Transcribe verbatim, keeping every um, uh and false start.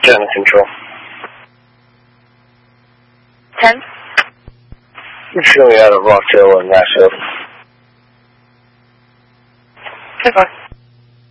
ten control. ten. Showing out of Rocktail and Nashville. Goodbye.